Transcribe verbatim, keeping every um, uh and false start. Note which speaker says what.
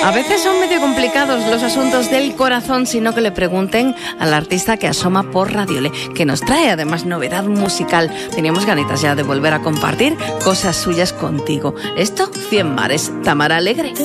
Speaker 1: A veces son medio complicados los asuntos del corazón, sino que le pregunten al artista que asoma por Radiole, que nos trae además novedad musical. Teníamos ganitas ya de volver a compartir cosas suyas contigo. Esto, Cien Mares, Tamara Alegre.